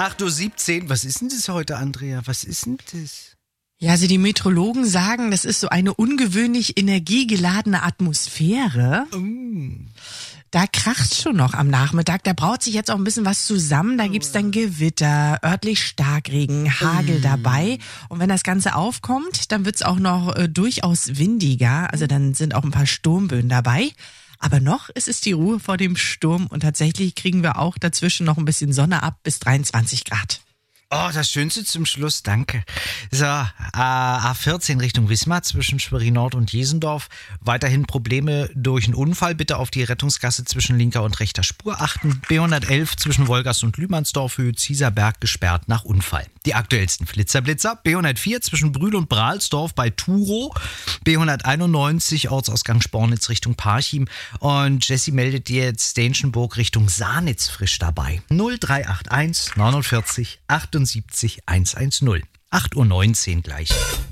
8:17 Uhr. Was ist denn das heute, Andrea? Was ist denn das? Ja, also die Meteorologen sagen, das ist so eine ungewöhnlich energiegeladene Atmosphäre. Da kracht's schon noch am Nachmittag. Da braut sich jetzt auch ein bisschen was zusammen. Da gibt's dann Gewitter, örtlich Starkregen, Hagel dabei. Und wenn das Ganze aufkommt, dann wird's auch noch durchaus windiger. Also dann sind auch ein paar Sturmböen dabei. Aber noch ist es die Ruhe vor dem Sturm. Und tatsächlich kriegen wir auch dazwischen noch ein bisschen Sonne ab bis 23 Grad. Oh, das Schönste zum Schluss, danke. So, A14 Richtung Wismar zwischen Schwerin Nord und Jesendorf. Weiterhin Probleme durch einen Unfall. Bitte auf die Rettungsgasse zwischen linker und rechter Spur achten. B111 zwischen Wolgast und Lühmannsdorf, Höhe Zieserberg gesperrt nach Unfall. Die aktuellsten Flitzer. B104 zwischen Brühl und Brahlsdorf bei Turow. B191 Ortsausgang Spornitz Richtung Parchim. Und Jessie meldet jetzt Stenschenburg Richtung Sahnitz frisch dabei. 0381 49 78 110. 8:19 Uhr gleich.